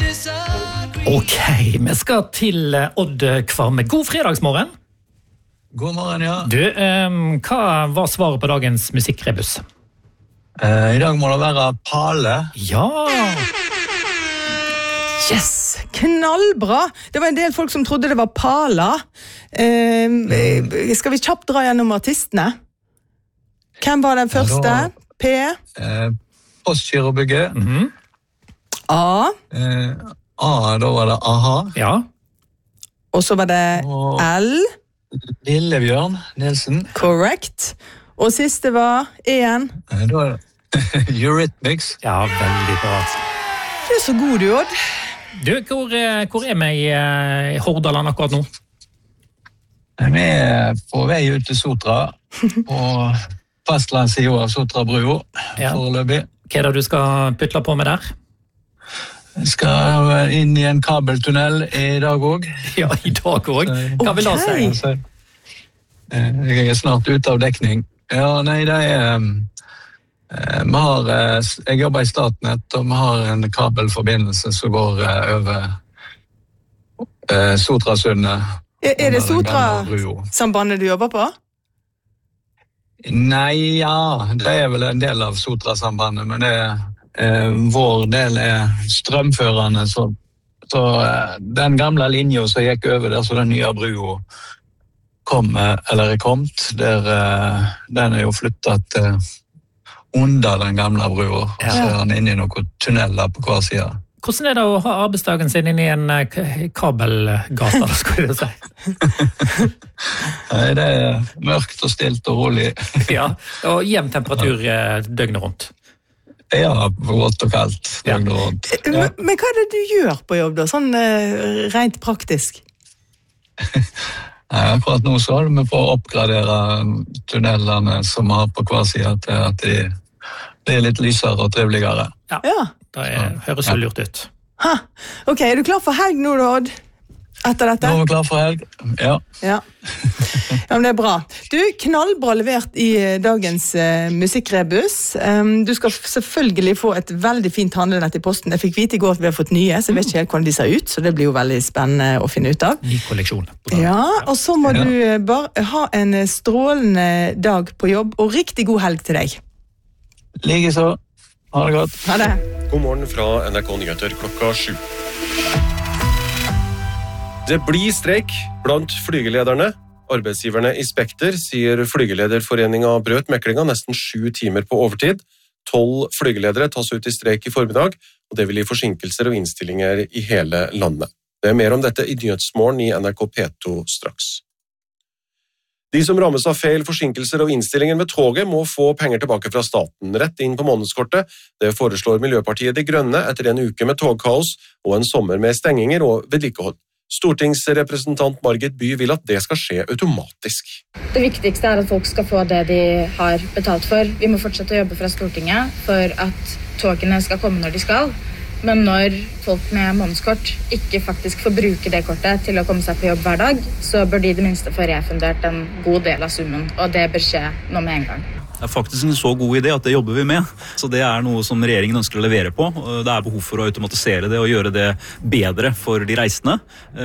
Ok, vi skal til Odd Kvarme. God fredagsmorgen. God morgen, ja. Du, hva var svaret på dagens musikkrebus? I dag må det være Pale. Ja! Yes, knallbra. Det var en del folk som trodde det var Pala. Skal vi kjapt dra gjennom artistene? Hvem var den første? P? Postgirobygget. A? Da var det A-ha. Ja. Og så var det L? Lillebjørn Nielsen. Correct. Og siste var E-en? Da var det Eurythmics. Ja, veldig bra. Du er så god, du, Odd. Du, hvor er vi i Hordaland akkurat nå? Vi er på vei ut til Sotra, på fastlandssiden av Sotra-brua, foreløpig. Hva er det du skal putle på med der? Jeg skal inn i en kabeltunnel i dag også. Ja, i dag også. Hva vil det si? Jeg er snart ute av dekning. Ja, nei, det er... jeg jobber i Statnett, og vi har en kabelforbindelse som går over Sotrasundet. Er det Sotra-sambandet du jobber på? Nei, ja, det er vel en del av Sotra-sambandet, men vår del er strømførende, så den gamle linjen som gikk over der, så den nye brua er kommet, den er jo flyttet til under den gamle brua, og så er den inne i noen tunneler på hver side. Hvordan er det å ha arbeidsdagen sin inne i en kabelgata, skulle jeg si? Nei, det er mørkt og stilt og rolig. Ja, og jevn temperatur døgnet rundt. Ja, vått og kaldt døgnet rundt. Ja. Men hva er det du gjør på jobb da, sånn rent praktisk? Nei, akkurat nå så holder vi på å oppgradere tunnelene som vi har på hver side til at de blir litt lysere og triveligere. Ja. Det høres jo lurt ut. Ok, er du klar for helg nå, Odd? Etter dette? Nå er vi klar for helg, ja. Ja, men det er bra. Du, knallbra levert i dagens musikkrebus. Du skal selvfølgelig få et veldig fint handlenett i posten. Jeg fikk vite i går at vi har fått nye, så jeg vet ikke helt hvordan de ser ut, så det blir jo veldig spennende å finne ut av. Ny kolleksjon. Ja, og så må du bare ha en strålende dag på jobb, og riktig god helg til deg. Likeså. Ha det godt. Ha det. God morgen fra NRK Nyheter 7:00. Det blir streik blant flygelederne. Arbeidsgiverne i Spekter sier flygelederforeningen brøt meklinga nesten 7 timer på overtid. 12 flygeledere tas ut i streik i formiddag, og det vil gi forsinkelser og innstillinger i hele landet. Det er mer om dette i Nyhetsmorgen i NRK P2 straks. De som rammes av feil, forsinkelser og innstillinger med toget må få penger tilbake fra staten, rett inn på månedskortet. Det foreslår Miljøpartiet De Grønne etter en uke med togkaos og en sommer med stenginger og vedlikehold. Stortingsrepresentant Margit By vil at det skal skje automatisk. Det viktigste er at folk skal få det de har betalt for. Vi må fortsette å jobbe fra Stortinget for at togene skal komme når de skal. Men når folk med månedskort ikke faktisk får bruke det kortet til å komme seg på jobb hver dag, så bør de det minste få refundert en god del av summen, og det bør skje nå med en gang. Det er faktisk en så god idé at det jobber vi med. Så det er noe som regjeringen ønsker å levere på. Det er behov for å automatisere det og gjøre det bedre for de reisende.